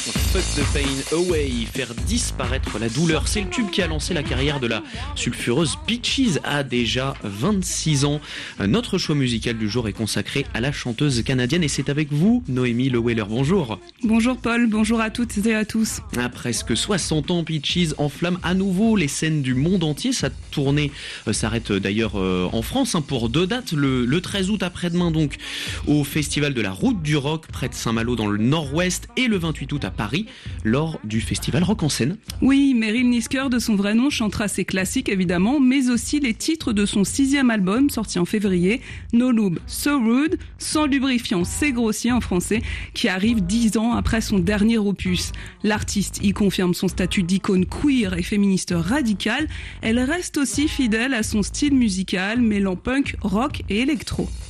Put the pain away, faire disparaître la douleur, c'est le tube qui a lancé la carrière de la sulfureuse Peaches à déjà 26 ans. Notre choix musical du jour est consacré à la chanteuse canadienne et c'est avec vous, Noémie Leweller. Bonjour. Bonjour Paul, bonjour à toutes et à tous. À presque 60 ans, Peaches enflamme à nouveau les scènes du monde entier. Sa tournée s'arrête d'ailleurs en France pour 2 dates, le 13 août après-demain donc au Festival de la Route du Rock près de Saint-Malo dans le Nord-Ouest et le 28 août à Paris lors du festival Rock en scène. Oui, Meryl Nisker de son vrai nom chantera ses classiques évidemment, mais aussi les titres de son 6e album sorti en février, No Lube, So Rude, sans lubrifiant, c'est grossier en français, qui arrive 10 ans après son dernier opus. L'artiste y confirme son statut d'icône queer et féministe radicale. Elle reste aussi fidèle à son style musical mêlant punk, rock et électro.